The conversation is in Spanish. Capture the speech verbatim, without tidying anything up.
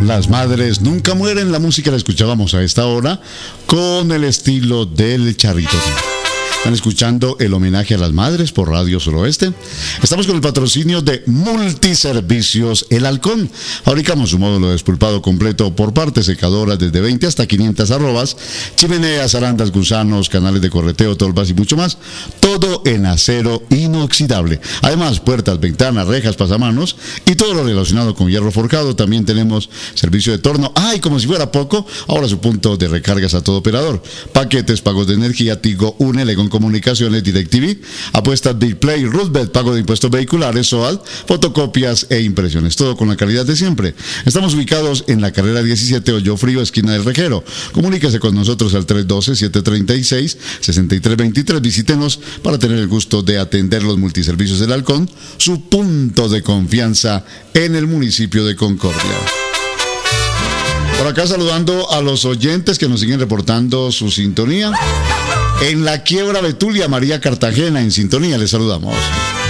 Las madres nunca mueren. La música la escuchábamos a esta hora con el estilo del Charrito. Están escuchando el homenaje a las madres por Radio Suroeste. Estamos con el patrocinio de Multiservicios El Halcón. Fabricamos un módulo despulpado completo por partes, secadoras desde veinte hasta quinientas arrobas, chimeneas, arandas, gusanos, canales de correteo, tolvas y mucho más. Todo en acero inoxidable. Además, puertas, ventanas, rejas, pasamanos y todo lo relacionado con hierro forjado. También tenemos servicio de torno. ¡Ay, como si fuera poco! Ahora su punto de recargas a todo operador. Paquetes, pagos de energía, Tigo, Une, Legón Comunicaciones, DirecTV, apuestas Display, Roosevelt, pago de impuestos vehiculares, SOAD, fotocopias e impresiones. Todo con la calidad de siempre. Estamos ubicados en la carrera diecisiete, Hoyo Frío, esquina del Rejero. Comuníquese con nosotros al tres uno dos, siete tres seis, seis tres dos tres. Visítenos para tener el gusto de atender los multiservicios del Halcón, su punto de confianza en el municipio de Concordia. Por acá saludando a los oyentes que nos siguen reportando su sintonía. En la Quiebra Betulia, María Cartagena, en sintonía, les saludamos.